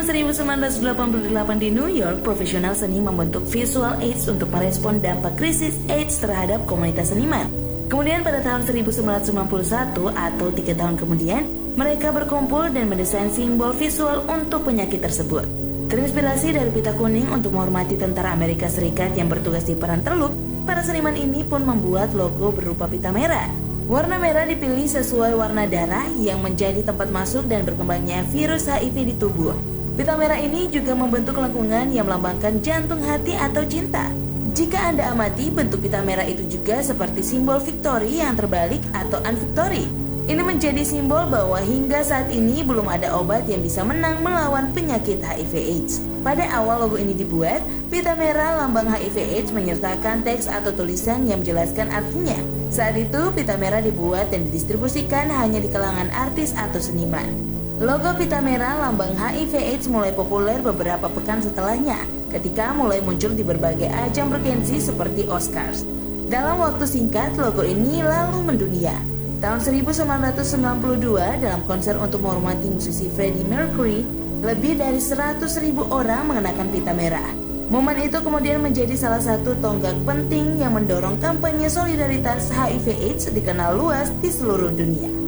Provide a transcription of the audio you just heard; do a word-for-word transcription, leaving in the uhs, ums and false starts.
seribu sembilan ratus delapan puluh delapan di New York, profesional seni membentuk Visual AIDS untuk merespon dampak krisis AIDS terhadap komunitas seniman. Kemudian pada tahun seribu sembilan ratus sembilan puluh satu atau tiga tahun kemudian, mereka berkumpul dan mendesain simbol visual untuk penyakit tersebut. Terinspirasi dari pita kuning untuk menghormati tentara Amerika Serikat yang bertugas di Perang Teluk, para seniman ini pun membuat logo berupa pita merah. Warna merah dipilih sesuai warna darah yang menjadi tempat masuk dan berkembangnya virus H I V di tubuh. Pita merah ini juga membentuk lengkungan yang melambangkan jantung hati atau cinta. Jika Anda amati, bentuk pita merah itu juga seperti simbol victory yang terbalik atau unvictory. Ini menjadi simbol bahwa hingga saat ini belum ada obat yang bisa menang melawan penyakit H I V AIDS. Pada awal logo ini dibuat, pita merah lambang H I V AIDS menyertakan teks atau tulisan yang menjelaskan artinya. Saat itu, pita merah dibuat dan didistribusikan hanya di kalangan artis atau seniman. Logo pita merah lambang H I V AIDS mulai populer beberapa pekan setelahnya, ketika mulai muncul di berbagai ajang bergensi seperti Oscars. Dalam waktu singkat, logo ini lalu mendunia. Tahun seribu sembilan ratus sembilan puluh dua, dalam konser untuk menghormati musisi Freddie Mercury, lebih dari seratus ribu orang mengenakan pita merah. Momen itu kemudian menjadi salah satu tonggak penting yang mendorong kampanye solidaritas H I V AIDS dikenal luas di seluruh dunia.